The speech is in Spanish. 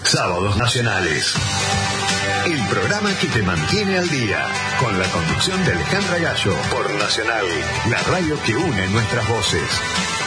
Sábados Nacionales. El programa que te mantiene al día, con la conducción de Alejandra Gallo, por Nacional, la radio que une nuestras voces.